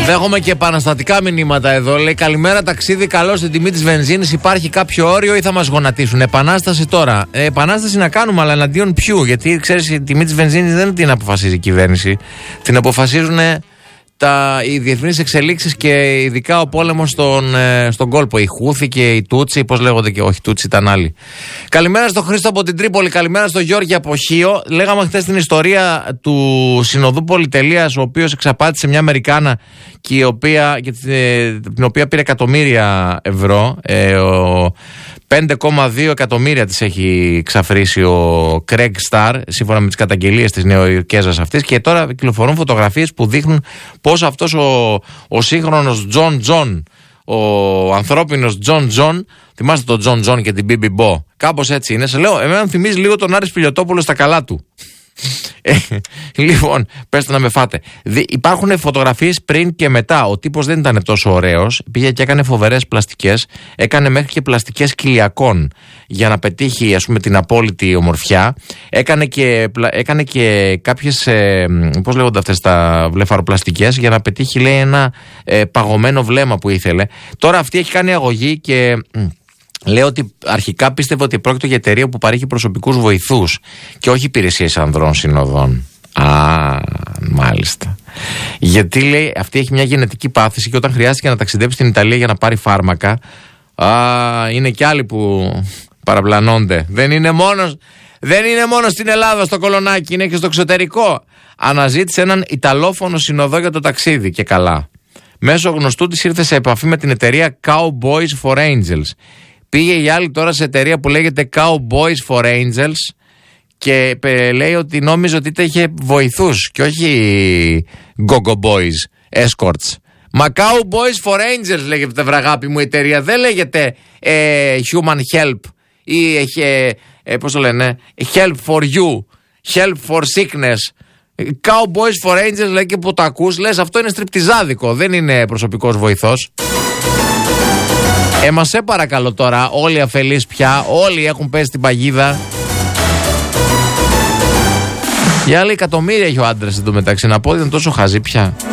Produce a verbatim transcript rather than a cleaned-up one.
Δέχομαι και επαναστατικά μηνύματα εδώ. Λέει καλημέρα, ταξίδι καλό στην τιμή της βενζίνης. Υπάρχει κάποιο όριο ή θα μας γονατίσουν? Επανάσταση τώρα. Ε, επανάσταση να κάνουμε, αλλά εναντίον ποιου? Γιατί ξέρεις, η τιμή της βενζίνης δεν την αποφασίζει η κυβέρνηση. Την αποφασίζουν τα, οι διεθνείς εξελίξεις και ειδικά ο πόλεμος στον, ε, στον κόλπο. Η Χούθη και η Τούτσι, πώς λέγονται και όχι, Τούτσι ήταν άλλοι. Καλημέρα στο Χρήστο από την Τρίπολη, καλημέρα στο Γιώργη από Χίο. Λέγαμε χθες την ιστορία του συνοδού πολυτελείας, ο οποίος εξαπάτησε μια Αμερικάνα και η οποία, και την οποία πήρε εκατομμύρια ευρώ. Ε, ο, πέντε κόμμα δύο εκατομμύρια της έχει ξαφρίσει ο Craig Starr, σύμφωνα με τις καταγγελίες της Νεοϊορκέζας αυτής, και τώρα κυκλοφορούν φωτογραφίες που δείχνουν πώς αυτός ο, ο σύγχρονος John John, ο ανθρώπινος John John, θυμάστε τον John John και την Bibi Bo, κάπως έτσι είναι. Σε λέω, εμένα θυμίζει λίγο τον Άρη Σπηλιοτόπουλο στα καλά του. Ε, λοιπόν, πέστε να με φάτε. Δι, υπάρχουν φωτογραφίες πριν και μετά. Ο τύπος δεν ήταν τόσο ωραίος. Πήγε και έκανε φοβερές πλαστικές. Έκανε μέχρι και πλαστικές κοιλιακών για να πετύχει, ας πούμε, την απόλυτη ομορφιά. Έκανε και, έκανε και κάποιες, ε, πώς λέγονται αυτές τα βλεφαροπλαστικές, για να πετύχει, λέει, ένα ε, παγωμένο βλέμμα που ήθελε. Τώρα αυτή έχει κάνει αγωγή και λέω ότι αρχικά πίστευε ότι πρόκειται για εταιρεία που παρέχει προσωπικούς βοηθούς και όχι υπηρεσίες ανδρών συνοδών. Α, μάλιστα. Γιατί, λέει, αυτή έχει μια γενετική πάθηση και όταν χρειάστηκε να ταξιδέψει στην Ιταλία για να πάρει φάρμακα, α, είναι κι άλλοι που παραπλανώνται. Δεν είναι μόνος, δεν είναι μόνο στην Ελλάδα, στο Κολονάκι, είναι και στο εξωτερικό. Αναζήτησε έναν Ιταλόφωνο συνοδό για το ταξίδι και καλά. Μέσω γνωστού της ήρθε σε επαφή με την εταιρεία Cowboys for Angels. Πήγε η άλλη τώρα σε εταιρεία που λέγεται Cowboys for Angels και λέει ότι νόμιζε ότι είχε βοηθούς και όχι Go-Go Boys, escorts. Μα Cowboys for Angels λέγεται, βραγάπη μου, η εταιρεία. Δεν λέγεται ε, Human Help ή ε, ε, πώς το λένε, Help for You, Help for Sickness. Cowboys for Angels, λέει, και που το ακούς λες αυτό είναι στριπτιζάδικο, δεν είναι προσωπικός βοηθός. Ε, μα σε παρακαλώ τώρα, όλοι αφελείς πια, όλοι έχουν πέσει στην παγίδα. Για άλλη εκατομμύρια έχει ο άντρας εντωμεταξύ, να πω ότι είναι τόσο χαζή πια.